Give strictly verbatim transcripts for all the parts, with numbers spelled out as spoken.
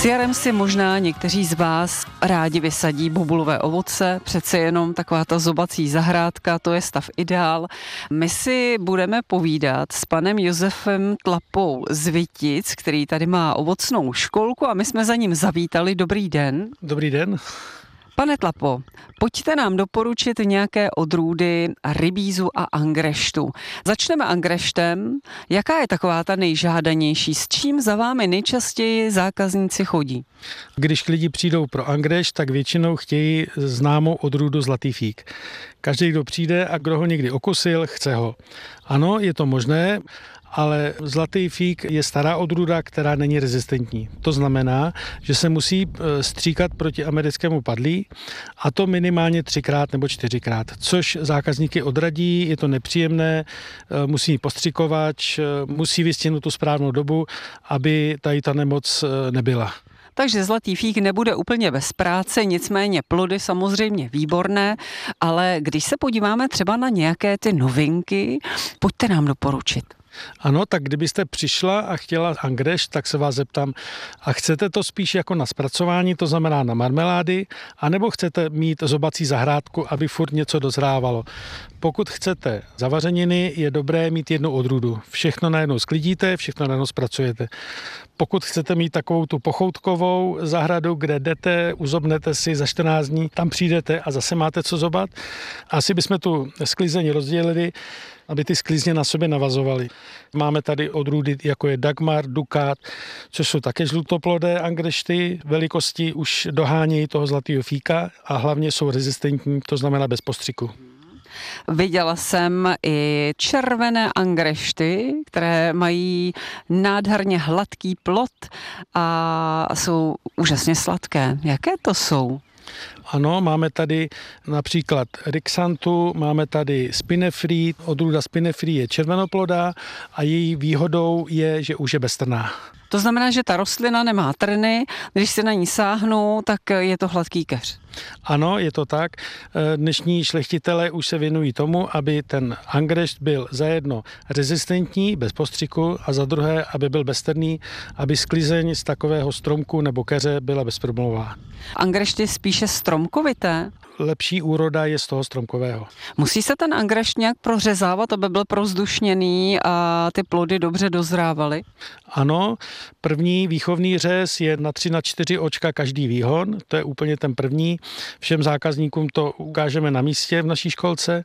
S jarem si možná někteří z vás rádi vysadí bobulové ovoce, přece jenom taková ta zobací zahrádka, to je stav ideál. My si budeme povídat s panem Josefem Tlapou z Vitic, který tady má ovocnou školku a my jsme za ním zavítali. Dobrý den. Dobrý den. Pane Tlapo, pojďte nám doporučit nějaké odrůdy rybízu a angreštu. Začneme angreštem. Jaká je taková ta nejžádanější? S čím za vámi nejčastěji zákazníci chodí? Když lidi přijdou pro angrešt, tak většinou chtějí známou odrůdu zlatý fík. Každý, kdo přijde a kdo ho někdy okusil, chce ho. Ano, je to možné, ale zlatý fík je stará odrůda, která není rezistentní. To znamená, že se musí stříkat proti americkému padlí a to minimálně třikrát nebo čtyřikrát, což zákazníky odradí, je to nepříjemné, musí mít postřikovač, musí vystihnout tu správnou dobu, aby tady ta nemoc nebyla. Takže zlatý fík nebude úplně bez práce, nicméně plody samozřejmě výborné, ale když se podíváme třeba na nějaké ty novinky, pojďte nám doporučit. Ano, tak kdybyste přišla a chtěla angrešt, tak se vás zeptám, a chcete to spíš jako na zpracování, to znamená na marmelády, anebo chcete mít zobací zahrádku, aby furt něco dozrávalo. Pokud chcete zavařeniny, je dobré mít jednu odrůdu. Všechno najednou sklidíte, všechno najednou zpracujete. Pokud chcete mít takovou tu pochoutkovou zahradu, kde jdete, uzobnete si za čtrnáct dní, tam přijdete a zase máte co zobat. Asi bychom tu sklizeň rozdělili, aby ty sklizně na sobě navazovaly. Máme tady odrůdy, jako je Dagmar, Dukat, což jsou také žlutoplodé angrešty. Velikosti už dohánějí toho zlatého fíka a hlavně jsou rezistentní, to znamená bez postřiku. Viděla jsem i červené angrešty, které mají nádherně hladký plod a jsou úžasně sladké. Jaké to jsou? Ano, máme tady například Rixantu, máme tady Spinefree, odrůda Spinefree je červenoplodá a její výhodou je, že už je beztrnná. To znamená, že ta rostlina nemá trny, když si na ní sáhnu, tak je to hladký keř. Ano, je to tak. Dnešní šlechtitelé už se věnují tomu, aby ten angrešt byl za jedno rezistentní, bez postřiku a za druhé, aby byl beztrný, aby sklizeň z takového stromku nebo keře byla bezproblémová. Angrešt je spíše stromkovité? Lepší úroda je z toho stromkového. Musí se ten angrešt nějak prořezávat, aby byl prozdušněný a ty plody dobře dozrávaly? Ano, první výchovný řez je na tři na čtyři očka každý výhon, to je úplně ten první. Všem zákazníkům to ukážeme na místě v naší školce.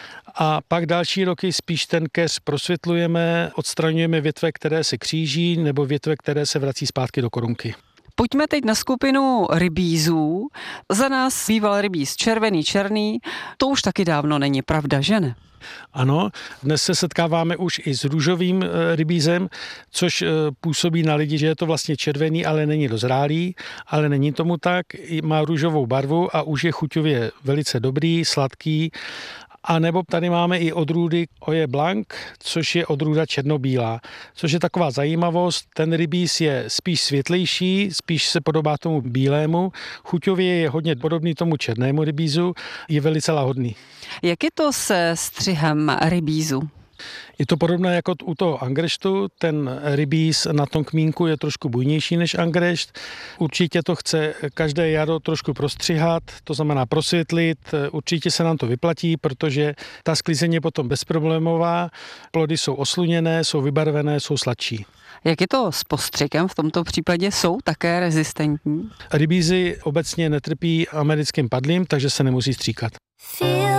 A pak další roky spíš ten keř prosvětlujeme, odstraňujeme větve, které se kříží, nebo větve, které se vrací zpátky do korunky. Pojďme teď na skupinu rybízů. Za nás býval rybíz červený, černý. To už taky dávno není pravda, že ne? Ano, dnes se setkáváme už i s růžovým rybízem, což působí na lidi, že je to vlastně červený, ale není dozrálý, ale není tomu tak, má růžovou barvu a už je chuťově velice dobrý, sladký. A nebo tady máme i odrůdy Oje Blanc, což je odrůda černobílá, což je taková zajímavost. Ten rybíz je spíš světlejší, spíš se podobá tomu bílému. Chuťově je hodně podobný tomu černému rybízu, je velice lahodný. Jak je to se střihem rybízu? Je to podobné jako u toho angreštu, ten rybíz na tom kmínku je trošku bujnější než angrešt. Určitě to chce každé jaro trošku prostřihat, to znamená prosvětlit, určitě se nám to vyplatí, protože ta sklizeň je potom bezproblémová, plody jsou osluněné, jsou vybarvené, jsou sladší. Jak je to s postřikem? V tomto případě jsou také rezistentní? Rybízy obecně netrpí americkým padlím, takže se nemusí stříkat.